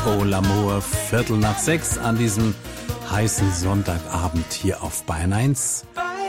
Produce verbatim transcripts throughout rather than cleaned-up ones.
Oh l'amour, Viertel nach sechs an diesem heißen Sonntagabend hier auf Bayern eins.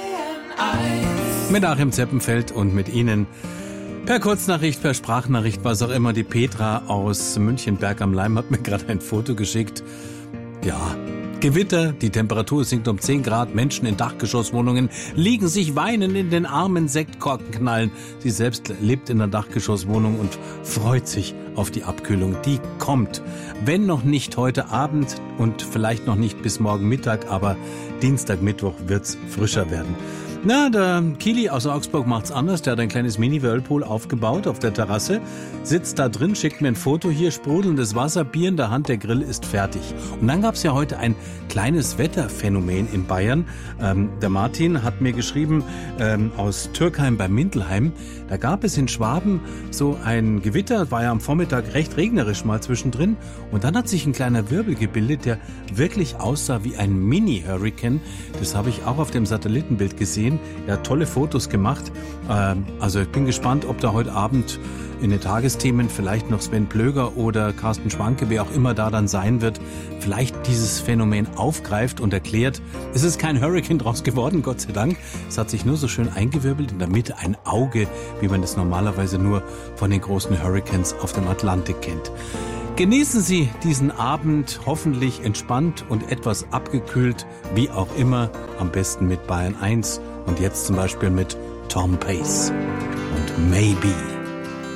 Mit Achim Zeppenfeld und mit Ihnen per Kurznachricht, per Sprachnachricht, was auch immer. Die Petra aus Münchenberg am Leim hat mir gerade ein Foto geschickt. Ja, Gewitter, die Temperatur sinkt um zehn Grad, Menschen in Dachgeschosswohnungen liegen sich weinend in den Armen, Sektkorken knallen. Sie selbst lebt in einer Dachgeschosswohnung und freut sich auf die Abkühlung. Die kommt, wenn noch nicht heute Abend und vielleicht noch nicht bis morgen Mittag, aber Dienstag, Mittwoch wird's frischer werden. Na, der Kili aus Augsburg macht's anders. Der hat ein kleines Mini-Whirlpool aufgebaut auf der Terrasse, sitzt da drin, schickt mir ein Foto hier, sprudelndes Wasser, Bier in der Hand, der Grill ist fertig. Und dann gab's ja heute ein kleines Wetterphänomen in Bayern. Ähm, der Martin hat mir geschrieben, ähm, aus Türkheim bei Mindelheim, da gab es in Schwaben so ein Gewitter, war ja am Vormittag recht regnerisch mal zwischendrin. Und dann hat sich ein kleiner Wirbel gebildet, der wirklich aussah wie ein Mini-Hurricane. Das habe ich auch auf dem Satellitenbild gesehen. Er hat tolle Fotos gemacht. Ähm, also ich bin gespannt, ob da heute Abend in den Tagesthemen vielleicht noch Sven Plöger oder Carsten Schwanke, wer auch immer da dann sein wird, vielleicht dieses Phänomen aufgreift und erklärt. Es ist kein Hurricane draus geworden, Gott sei Dank. Es hat sich nur so schön eingewirbelt, in der Mitte ein Auge, wie man das normalerweise nur von den großen Hurricanes auf dem Atlantik kennt. Genießen Sie diesen Abend hoffentlich entspannt und etwas abgekühlt, wie auch immer, am besten mit Bayern eins und jetzt zum Beispiel mit Tom Pace und Maybe.